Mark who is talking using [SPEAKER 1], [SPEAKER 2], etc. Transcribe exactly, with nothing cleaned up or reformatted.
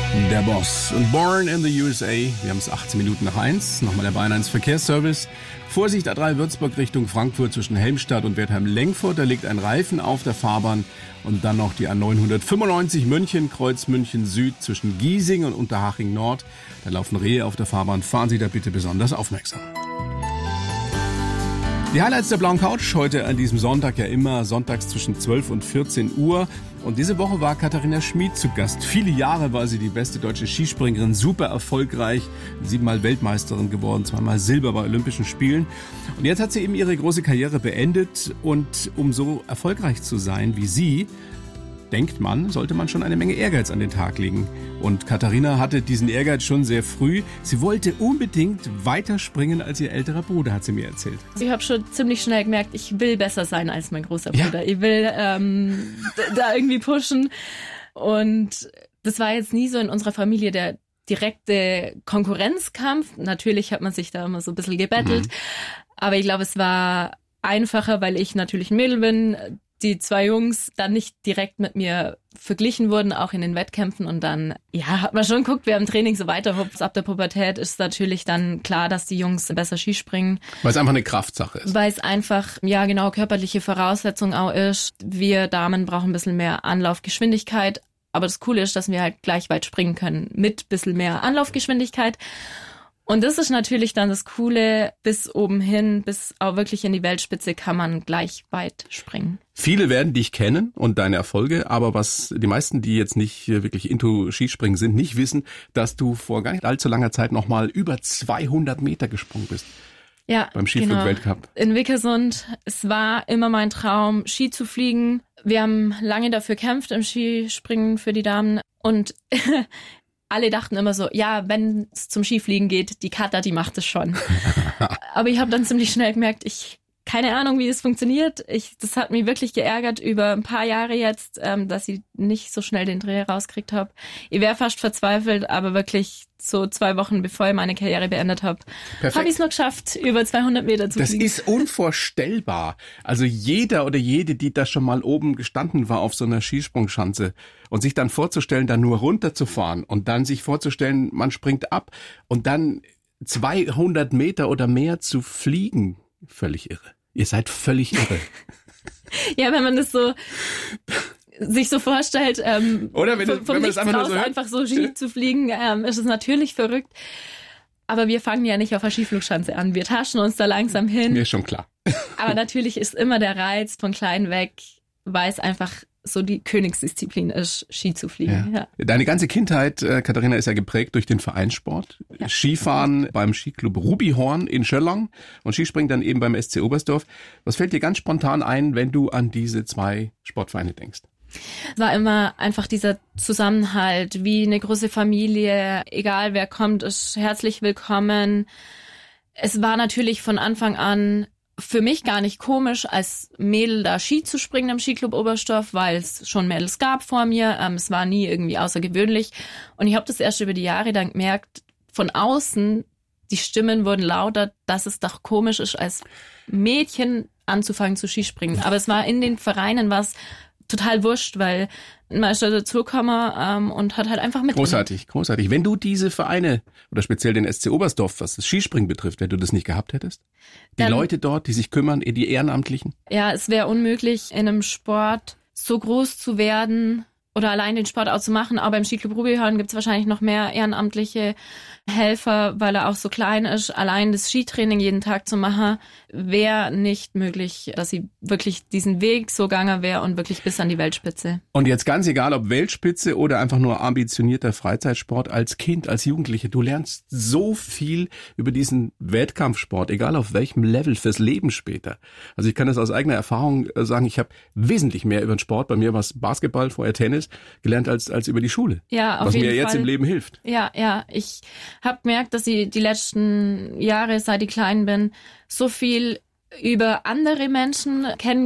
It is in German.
[SPEAKER 1] Der Boss und Born in the U S A. Wir haben es achtzehn Minuten nach eins. Nochmal der Bayern eins Verkehrsservice. Vorsicht A drei Würzburg Richtung Frankfurt zwischen Helmstadt und Wertheim-Lengfurt. Da liegt ein Reifen auf der Fahrbahn. Und dann noch die A neunhundertfünfundneunzig München, Kreuz München Süd zwischen Giesing und Unterhaching Nord. Da laufen Rehe auf der Fahrbahn. Fahren Sie da bitte besonders aufmerksam. Die Highlights der blauen Couch heute an diesem Sonntag, ja immer sonntags zwischen zwölf und vierzehn Uhr. Und diese Woche war Katharina Schmid zu Gast. Viele Jahre war sie die beste deutsche Skispringerin, super erfolgreich, siebenmal Weltmeisterin geworden, zweimal Silber bei Olympischen Spielen. Und jetzt hat sie eben ihre große Karriere beendet und um so erfolgreich zu sein wie sie, denkt man, sollte man schon eine Menge Ehrgeiz an den Tag legen. Und Katharina hatte diesen Ehrgeiz schon sehr früh. Sie wollte unbedingt weiter springen als ihr älterer Bruder, hat sie mir erzählt.
[SPEAKER 2] Ich habe schon ziemlich schnell gemerkt, ich will besser sein als mein großer Bruder.
[SPEAKER 1] Ja.
[SPEAKER 2] Ich will ähm, da irgendwie pushen. Und das war jetzt nie so in unserer Familie der direkte Konkurrenzkampf. Natürlich hat man sich da immer so ein bisschen gebettelt. Mhm. Aber ich glaube, es war einfacher, weil ich natürlich ein Mädel bin, die zwei Jungs dann nicht direkt mit mir verglichen wurden, auch in den Wettkämpfen. Und dann, ja, hat man schon geguckt, wer im Training so weiterhupft. Ab der Pubertät ist natürlich dann klar, dass die Jungs besser Skispringen.
[SPEAKER 1] Weil es einfach eine Kraftsache ist.
[SPEAKER 2] Weil es einfach, ja genau, körperliche Voraussetzung auch ist. Wir Damen brauchen ein bisschen mehr Anlaufgeschwindigkeit. Aber das Coole ist, dass wir halt gleich weit springen können mit ein bisschen mehr Anlaufgeschwindigkeit. Und das ist natürlich dann das Coole, bis oben hin, bis auch wirklich in die Weltspitze kann man gleich weit springen.
[SPEAKER 1] Viele werden dich kennen und deine Erfolge, aber was die meisten, die jetzt nicht wirklich into Skispringen sind, nicht wissen, dass du vor gar nicht allzu langer Zeit nochmal über zweihundert Meter gesprungen bist.
[SPEAKER 2] Ja,
[SPEAKER 1] beim Skiflug-Weltcup.
[SPEAKER 2] Genau. In Vickersund. Es war immer mein Traum, Ski zu fliegen. Wir haben lange dafür gekämpft im Skispringen für die Damen und alle dachten immer so, ja, wenn es zum Skifliegen geht, die Katha, die macht es schon. Aber ich habe dann ziemlich schnell gemerkt, ich keine Ahnung, wie es funktioniert. Ich, das hat mich wirklich geärgert über ein paar Jahre jetzt, ähm, dass ich nicht so schnell den Dreh rausgekriegt habe. Ich wäre fast verzweifelt, aber wirklich so zwei Wochen bevor ich meine Karriere beendet habe, habe ich es noch geschafft, über zweihundert Meter zu
[SPEAKER 1] das
[SPEAKER 2] fliegen.
[SPEAKER 1] Das ist unvorstellbar. Also jeder oder jede, die da schon mal oben gestanden war auf so einer Skisprungschanze und sich dann vorzustellen, da nur runterzufahren und dann sich vorzustellen, man springt ab und dann zweihundert Meter oder mehr zu fliegen, völlig irre. Ihr seid völlig irre.
[SPEAKER 2] Ja, wenn man das so sich so vorstellt, ähm,
[SPEAKER 1] oder wenn,
[SPEAKER 2] vom, vom
[SPEAKER 1] wenn man
[SPEAKER 2] Nichts
[SPEAKER 1] das einfach,
[SPEAKER 2] raus
[SPEAKER 1] nur so
[SPEAKER 2] einfach so Ski zu fliegen, ähm, ist es natürlich verrückt. Aber wir fangen ja nicht auf der Skiflugschanze an. Wir taschen uns da langsam hin.
[SPEAKER 1] Mir ist schon klar.
[SPEAKER 2] Aber natürlich ist immer der Reiz von klein weg, weil es einfach so die Königsdisziplin ist, Ski zu fliegen.
[SPEAKER 1] Ja.
[SPEAKER 2] Ja.
[SPEAKER 1] Deine ganze Kindheit, äh, Katharina, ist ja geprägt durch den Vereinssport. Ja. Skifahren beim Skiclub Rubihorn in Schöllern und Skispringen dann eben beim S C Oberstdorf. Was fällt dir ganz spontan ein, wenn du an diese zwei Sportvereine denkst?
[SPEAKER 2] Es war immer einfach dieser Zusammenhalt, wie eine große Familie, egal wer kommt, ist herzlich willkommen. Es war natürlich von Anfang an für mich gar nicht komisch, als Mädel da Ski zu springen im Skiclub Oberstdorf, weil es schon Mädels gab vor mir. Ähm, es war nie irgendwie außergewöhnlich. Und ich habe das erst über die Jahre dann gemerkt, von außen, die Stimmen wurden lauter, dass es doch komisch ist, als Mädchen anzufangen zu Skispringen. Aber es war in den Vereinen was total wurscht, weil man ist da dazugekommen ähm, und hat halt einfach mit.
[SPEAKER 1] Großartig, großartig. Wenn du diese Vereine oder speziell den S C Oberstdorf, was das Skispringen betrifft, wenn du das nicht gehabt hättest, die Dann, Leute dort, die sich kümmern, die Ehrenamtlichen?
[SPEAKER 2] Ja, es wäre unmöglich, in einem Sport so groß zu werden oder allein den Sport auch zu machen. Aber im Skiclub Rubihorn gibt es wahrscheinlich noch mehr ehrenamtliche Helfer, weil er auch so klein ist. Allein das Skitraining jeden Tag zu machen, wäre nicht möglich, dass sie wirklich diesen Weg so gegangen wäre und wirklich bis an die Weltspitze.
[SPEAKER 1] Und jetzt ganz egal, ob Weltspitze oder einfach nur ambitionierter Freizeitsport, als Kind, als Jugendliche, du lernst so viel über diesen Wettkampfsport, egal auf welchem Level, fürs Leben später. Also ich kann das aus eigener Erfahrung sagen, ich habe wesentlich mehr über den Sport, bei mir war es Basketball, vorher Tennis, gelernt als als über die Schule.
[SPEAKER 2] Ja, auf
[SPEAKER 1] was
[SPEAKER 2] jeden
[SPEAKER 1] mir jetzt
[SPEAKER 2] Fall.
[SPEAKER 1] Im Leben hilft.
[SPEAKER 2] Ja, ja, ich habe gemerkt, dass ich die letzten Jahre, seit ich klein bin, so viel über andere Menschen kennengelernt